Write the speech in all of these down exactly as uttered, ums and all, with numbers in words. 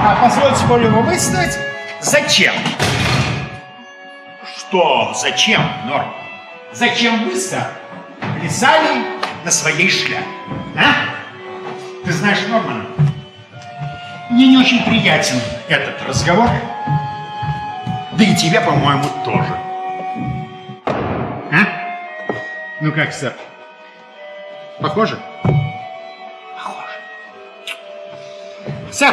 А позвольте полюбопытствовать, зачем? Что зачем, Норм? Зачем вы, сэр, плясали на своей шляпе? А? Ты знаешь, Норман, мне не очень приятен этот разговор. Да и тебе, по-моему, тоже. А? Ну как, сэр? Похоже? Похоже. Сэр,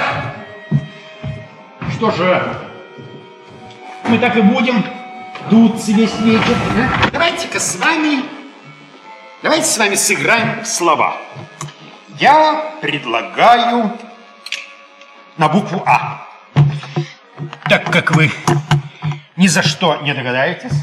что же, мы так и будем дуться весь вечер? А? Давайте-ка с вами, давайте с вами сыграем в слова. Я предлагаю на букву А. Так как вы ни за что не догадаетесь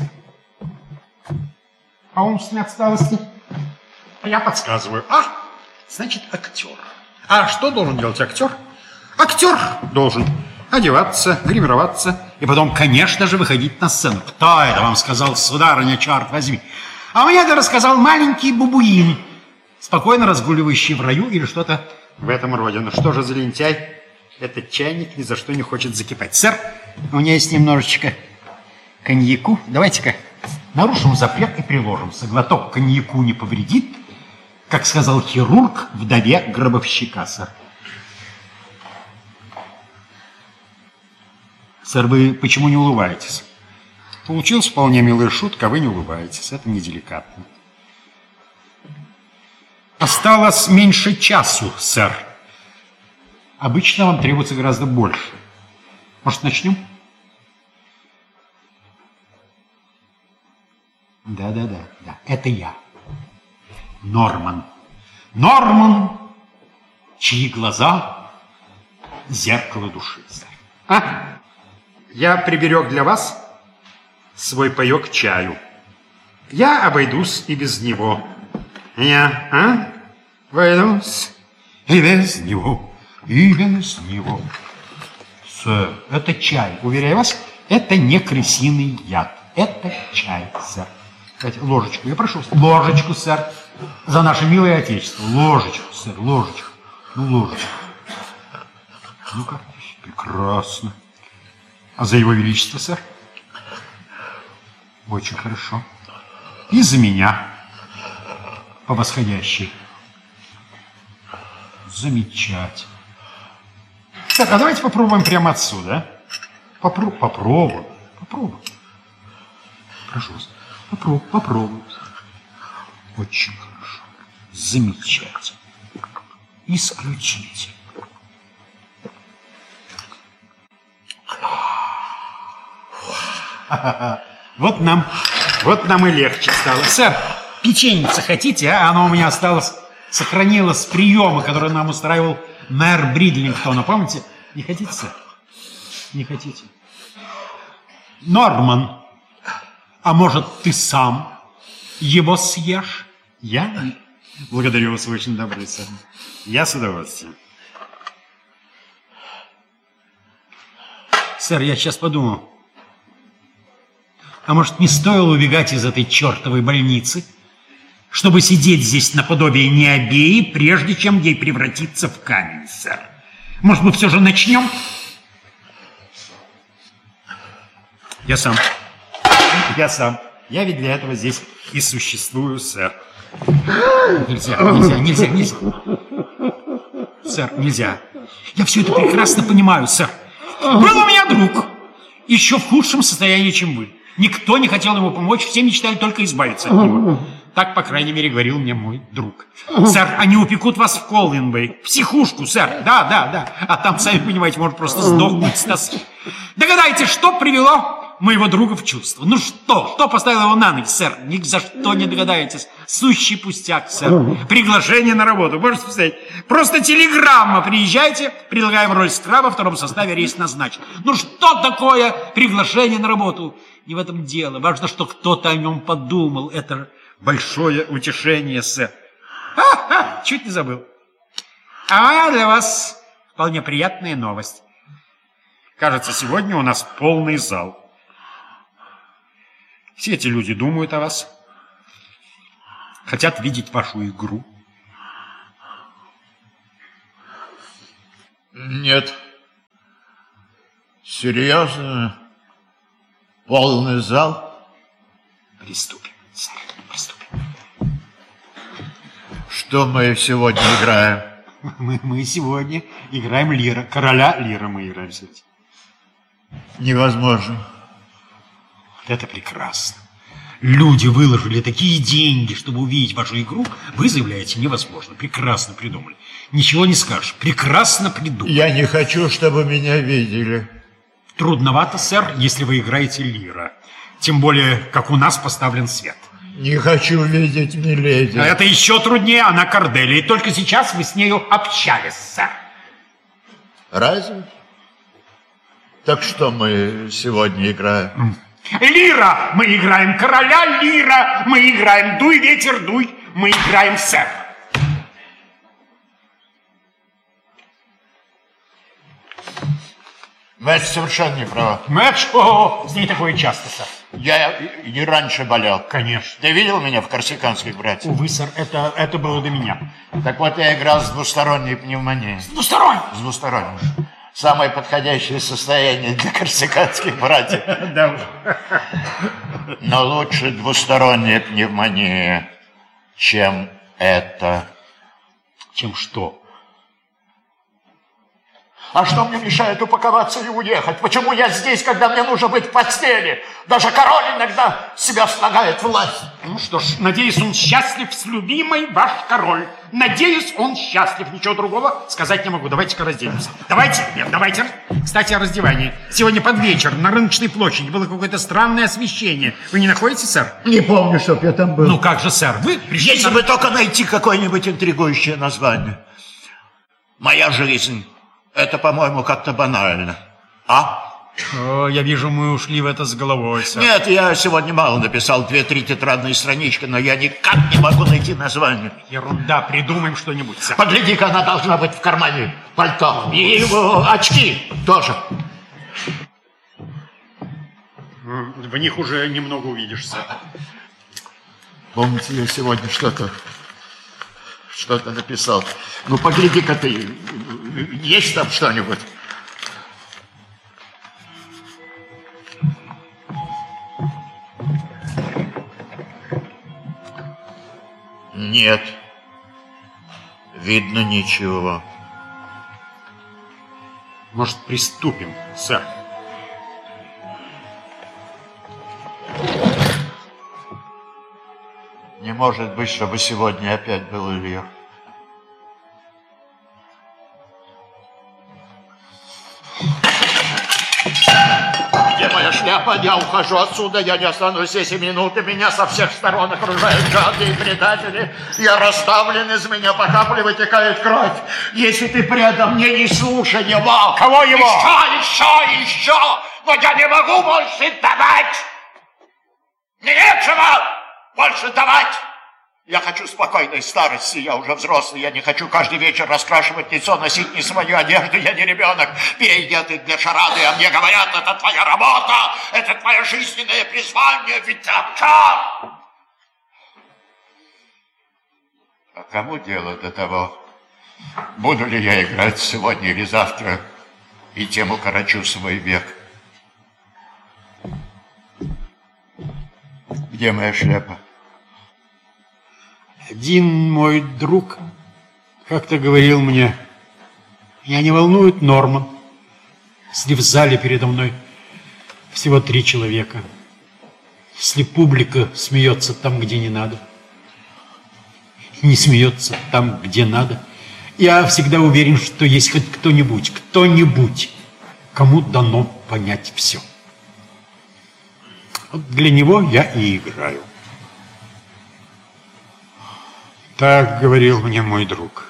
по умственной отсталости, я подсказываю. А, значит, актер. А что должен делать актер? Актер должен одеваться, гримироваться и потом, конечно же, выходить на сцену. Кто это вам сказал, сударыня, черт возьми? А мне это рассказал маленький бабуин, спокойно разгуливающий в раю или что-то в этом роде. Ну что же за лентяй? Этот чайник ни за что не хочет закипать. Сэр, у меня есть немножечко коньяку. Давайте-ка нарушим запрет и приложимся. Глоток коньяку не повредит, как сказал хирург вдове гробовщика, сэр. Сэр, вы почему не улыбаетесь? Получилась вполне милая шутка, а вы не улыбаетесь. Это неделикатно. Осталось меньше часу, сэр. Обычно вам требуется гораздо больше. Может, начнем? Да-да-да, да. Это я. Норман. Норман, чьи глаза — зеркало души, сэр. А? Я приберег для вас свой паёк чаю. Я обойдусь и без него. Я, а? Обойдусь и без него. И без него. Сэр, это чай. Уверяю вас, это не крысиный яд. Это чай, сэр. Давайте ложечку. Я прошу, ложечку, сэр. За наше милое отечество. Ложечку, сэр, ложечку. Ну, ложечку. Ну-ка, прекрасно. А за его величество, сэр? Очень хорошо. И за меня. По восходящей. Замечательно. Так, а давайте попробуем прямо отсюда. Попро попробуем. Попробуем. Прошу вас. Попробуем. Попробуем. Очень хорошо. Замечательно. Исключительно. Вот нам, вот нам и легче стало. Сэр, печеньице хотите, а? Оно у меня осталось, сохранилось с приема, который нам устраивал мэр Бридлингтона. Помните? Не хотите, сэр? Не хотите? Норман, а может, ты сам его съешь? Я? Благодарю вас, вы очень добрый, сэр. Я с удовольствием. Сэр, я сейчас подумал. А может, не стоило убегать из этой чертовой больницы, чтобы сидеть здесь наподобие Необеи, прежде чем ей превратиться в камень, сэр? Может, мы все же начнем? Я сам. Я сам. Я ведь для этого здесь и существую, сэр. Нельзя, нельзя, нельзя, нельзя. Сэр, нельзя. Я все это прекрасно понимаю, сэр. Был у меня друг, еще в худшем состоянии, чем вы. Никто не хотел ему помочь, все мечтали только избавиться от него. Так, по крайней мере, говорил мне мой друг. Сэр, они упекут вас в Колвинбей, в психушку, сэр. Да, да, да. А там, сами понимаете, может просто сдохнуть с тоски. Догадайтесь, что привело моего друга в чувство? Ну что? Что поставило его на ноги, сэр? Ни за что не догадаетесь. Сущий пустяк, сэр. Приглашение на работу. Можете представить? Просто телеграмма. Приезжайте, предлагаем роль скраба, во втором составе рейс назначен. Ну что такое приглашение на работу? Не в этом дело. Важно, что кто-то о нем подумал. Это большое утешение, сэр. Ха-ха, чуть не забыл. А для вас вполне приятная новость. Кажется, сегодня у нас полный зал. Все эти люди думают о вас. Хотят видеть вашу игру. Нет. Серьезно? Полный зал? Приступим, сэр, приступим. Что мы сегодня играем? Мы, мы сегодня играем Лира. Короля Лира мы играем сегодня. Невозможно. Это прекрасно. Люди выложили такие деньги, чтобы увидеть вашу игру. Вы заявляете, невозможно. Прекрасно придумали. Ничего не скажешь. Прекрасно придумали. Я не хочу, чтобы меня видели. Трудновато, сэр, если вы играете Лира. Тем более, как у нас поставлен свет. Не хочу видеть миледи. А это еще труднее, она Корделия. И только сейчас вы с нею общались, сэр. Разве? Так что мы сегодня играем? Лира! Мы играем короля Лира! Мы играем дуй, ветер, дуй! Мы играем сэр! Мэтч совершенно не права. Мэтч? О, с ней такое часто, сэр. Я и раньше болел. Конечно. Ты видел меня в корсиканских братьях? Увы, сэр, это, это было до меня. Так вот, я играл с двусторонней пневмонией. С двусторонней? С двусторонней. Самое подходящее состояние для корсиканских братьев. Да. Но лучше двусторонняя пневмония, чем это. Чем что? А что мне мешает упаковаться и уехать? Почему я здесь, когда мне нужно быть в постели? Даже король иногда себя слагает власть. Ну что ж, надеюсь, он счастлив с любимой ваш король. Надеюсь, он счастлив. Ничего другого сказать не могу. Давайте-ка разделимся. Давайте, нет, давайте. Кстати, о раздевании. Сегодня под вечер на рыночной площади было какое-то странное освещение. Вы не находите, сэр? Не помню, чтоб я там был. Ну как же, сэр, вы пришли... Если на... бы только найти какое-нибудь интригующее название. Моя жизнь. Это, по-моему, как-то банально. А? О, я вижу, мы ушли в это с головой, сэр. Нет, я сегодня мало написал, две-три тетрадные странички, но я никак не могу найти название. Ерунда, придумаем что-нибудь, сэр. Погляди-ка, она должна быть в кармане пальто. И его очки тоже. В них уже немного увидишь, сэр. Помните, я сегодня что-то... Что-то написал. Ну, погляди-ка ты. Есть там что-нибудь? Нет. Видно ничего. Может, приступим, сэр? Не может быть, чтобы сегодня опять был Лир. Где моя шляпа? Я ухожу отсюда, я не останусь здесь и минуты. Меня со всех сторон окружают жадные предатели. Я расставлен, из меня по капле вытекает кровь. Если ты предан мне, не слушай его. Кого его? Еще, еще, еще! Но я не могу больше давать! Мне нечего больше давать! Я хочу спокойной старости, я уже взрослый, я не хочу каждый вечер раскрашивать лицо, носить не свою одежду, я не ребенок, переодетый для шарады, а мне говорят, это твоя работа, это твое жизненное призвание, ведь так. А кому дело до того, буду ли я играть сегодня или завтра, и тем укорочу свой век? Где моя шляпа? Один мой друг как-то говорил мне, меня не волнует Норман, если в зале передо мной всего три человека, если публика смеется там, где не надо, не смеется там, где надо, я всегда уверен, что есть хоть кто-нибудь, кто-нибудь, кому дано понять все. Вот для него я и играю. Так говорил мне мой друг.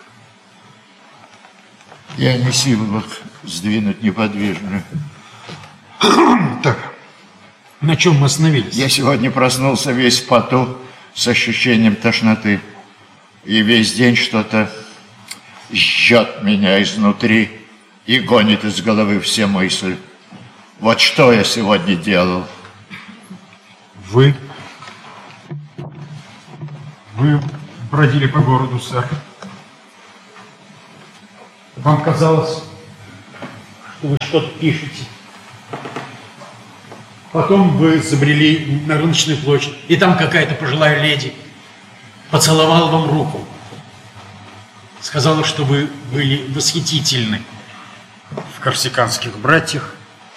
Я не в силах сдвинуть неподвижную. Так, на чем мы остановились? Я сегодня проснулся весь в поту, с ощущением тошноты. И весь день что-то жжет меня изнутри и гонит из головы все мысли. Вот что я сегодня делал. Вы? Вы бродили по городу, сэр. Вам казалось, что вы что-то пишете, Потом вы забрели на рыночную площадь, и там какая-то пожилая леди поцеловала вам руку. Сказала, что вы были восхитительны. В «Корсиканских братьях».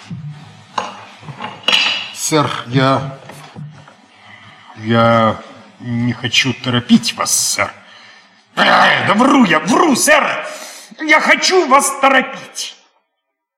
Сэр, я... Я не хочу торопить вас, сэр. Ай, да вру я, вру, сэр! Я хочу вас торопить.